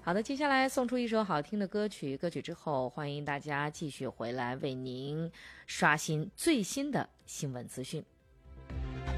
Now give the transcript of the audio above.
好的，接下来送出一首好听的歌曲，歌曲之后欢迎大家继续回来为您刷新最新的新闻资讯。